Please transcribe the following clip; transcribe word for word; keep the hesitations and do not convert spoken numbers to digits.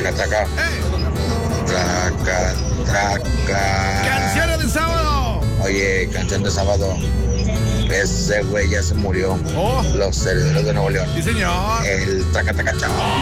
traca, traca. Traca, traca. ¡Canciones de sábado! Oye, canción de sábado. Ese güey ya se murió. Oh. Los Herederos de Nuevo León. Sí, señor. El traca, traca, chao.